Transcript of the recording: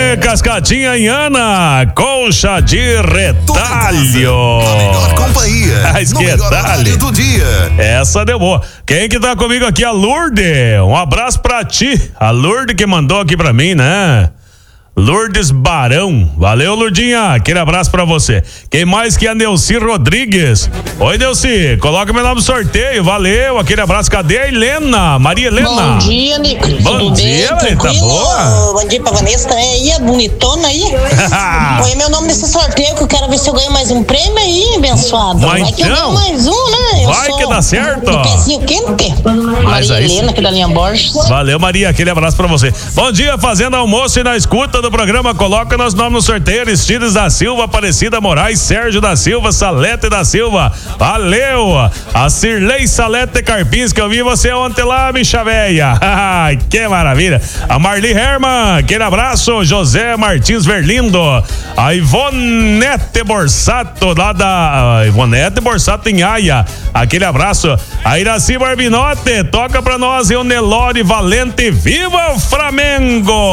Aê, Cascadinha Iana, colcha de retalho. A melhor companhia. Mas no que melhor detalhe. horário do dia. Essa deu boa. Quem que tá comigo aqui? A Lourdes. Um abraço pra ti. A Lourdes que mandou aqui pra mim, né? Lourdes Barão. Valeu, Lourdinha. Aquele abraço pra você. Quem mais que é a Neuci Rodrigues? Oi, Neuci. Coloca meu nome no sorteio. Valeu. Aquele abraço. Cadê a Helena? Maria Helena. Bom dia, Nico. Bom Tudo dia, bem? tá Tranquilo? boa? Bom dia pra Vanessa também aí, a bonitona aí. Põe meu nome nesse sorteio que eu quero ver se eu ganho mais um prêmio aí, abençoado. Mas Vai que eu então, ganho mais um, né? Eu vai sou que dá certo. do pezinho quente. Maria aí Helena, aqui da linha Borges. Valeu, Maria, aquele abraço pra você. Bom dia, fazendo almoço e na escuta do programa, coloca nosso nome no sorteio. Aristides da Silva, Aparecida Moraes, Sérgio da Silva, Salete da Silva. Valeu! A Cirlei Salete Carpins, que eu vi você ontem lá, bicha véia. Que maravilha! A Marli Herman, aquele abraço. José Martins Verlindo. A Ivonete Borsato, lá da Ivonete Borsato em Haia. Aquele abraço. A Iraci Barbinote, toca pra nós e o Nelore Valente. Viva o Flamengo!